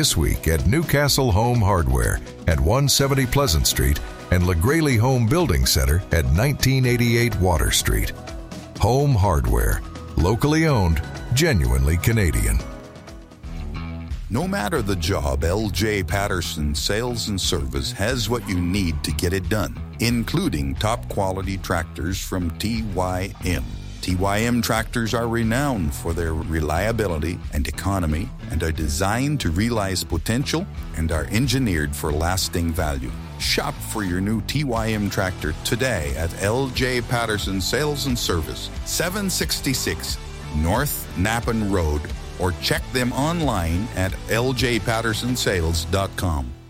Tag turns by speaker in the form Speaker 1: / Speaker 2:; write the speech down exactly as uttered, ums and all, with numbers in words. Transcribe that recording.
Speaker 1: this week at Newcastle Home Hardware at one seventy Pleasant Street and LaGraley Home Building Center at nineteen eighty-eight Water Street. Home Hardware, locally owned, genuinely Canadian.
Speaker 2: No matter the job, L J Patterson Sales and Service has what you need to get it done, including top quality tractors from T Y M. T Y M tractors are renowned for their reliability and economy and are designed to realize potential and are engineered for lasting value. Shop for your new T Y M tractor today at L J Patterson Sales and Service, seven sixty-six North Napan Road, or check them online at l j patterson sales dot com.